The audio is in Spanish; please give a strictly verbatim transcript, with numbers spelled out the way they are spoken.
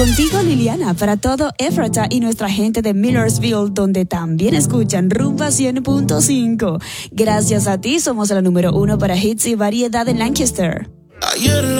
Contigo, Liliana, para todo Ephrata y nuestra gente de Millersville, donde también escuchan Rumba cien punto cinco. Gracias a ti somos la número uno para hits y variedad en Lancaster. Ayer